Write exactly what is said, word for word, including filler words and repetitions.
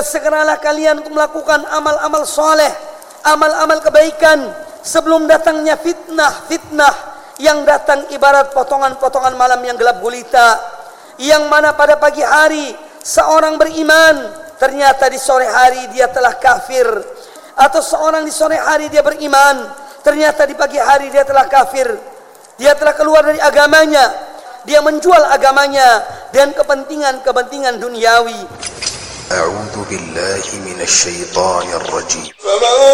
bersegeralah kalian untuk melakukan amal-amal soleh, amal-amal kebaikan sebelum datangnya fitnah-fitnah yang datang ibarat potongan-potongan malam yang gelap gulita, yang mana pada pagi hari seorang beriman, ternyata di sore hari dia telah kafir, atau seorang di sore hari dia beriman, ternyata di pagi hari dia telah kafir. Dia telah keluar dari agamanya, dia menjual agamanya dan kepentingan-kepentingan duniawi. A'udzu billahi minasy syaithanir rajim.